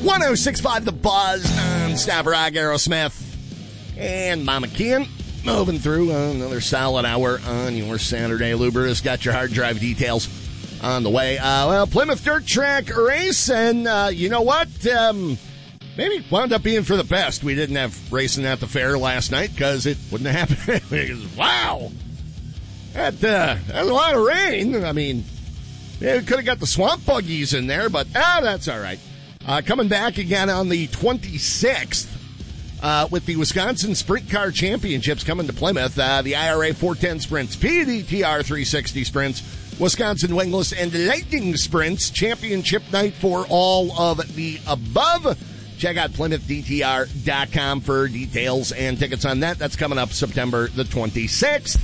106.5 The Buzz, non-stop rock, Aerosmith, and Mama Ken. Moving through another solid hour on your Saturday. Luberus got your hard drive details on the way. Plymouth Dirt Track race, and you know what? Maybe wound up being for the best. We didn't have racing at the fair last night because it wouldn't have happened. Wow! That's a lot of rain. I mean, yeah, we could have got the swamp buggies in there, but that's all right. Coming back again on the 26th with the Wisconsin Sprint Car Championships coming to Plymouth. The IRA 410 Sprints, PDTR 360 Sprints, Wisconsin Wingless and Lightning Sprints. Championship night for all of the above. Check out PlymouthDTR.com for details and tickets on that. That's coming up September the 26th.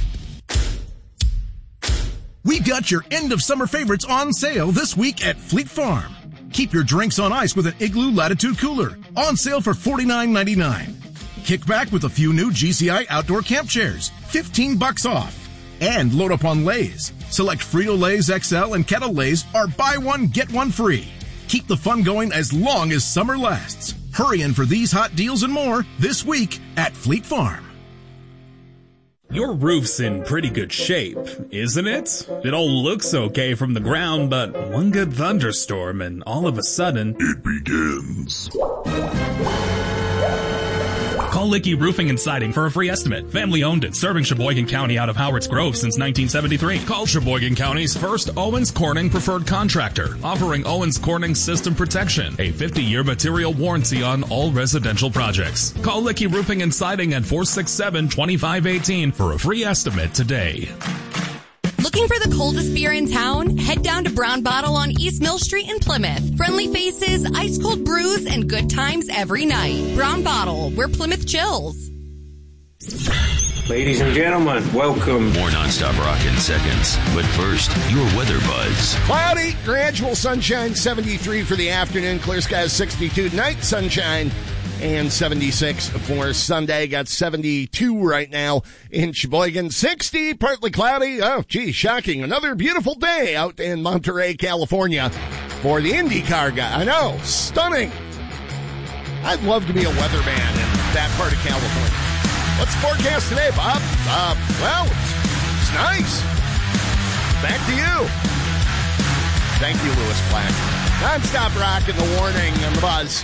We've got your end of summer favorites on sale this week at Fleet Farm. Keep your drinks on ice with an Igloo Latitude Cooler. On sale for $49.99. Kick back with a few new GCI outdoor camp chairs. $15 off. And load up on Lay's. Select Frito-Lay's XL and Kettle Lay's are buy one, get one free. Keep the fun going as long as summer lasts. Hurry in for these hot deals and more this week at Fleet Farm. Your roof's in pretty good shape, isn't it? It all looks okay from the ground, but one good thunderstorm and all of a sudden, it begins. Call Licky Roofing and Siding for a free estimate. Family owned and serving Sheboygan County out of Howards Grove since 1973. Call Sheboygan County's first Owens Corning preferred contractor, offering Owens Corning system protection, a 50-year material warranty on all residential projects. Call Licky Roofing and Siding at 467-2518 for a free estimate today. Looking for the coldest beer in town? Head down to Brown Bottle on East Mill Street in Plymouth. Friendly faces, ice-cold brews, and good times every night. Brown Bottle, where Plymouth chills. Ladies and gentlemen, welcome. More nonstop rock in seconds. But first, your weather buzz. Cloudy, gradual sunshine, 73 for the afternoon. Clear skies, 62 tonight. Sunshine and 76 for Sunday. Got 72 right now in Sheboygan. 60, partly cloudy. Oh, gee, shocking. Another beautiful day out in Monterey, California for the IndyCar guy. I know, stunning. I'd love to be a weatherman in that part of California. What's the forecast today, Bob? Well, it's nice. Back to you. Thank you, Lewis Black. Non-stop rock in the warning on the Buzz.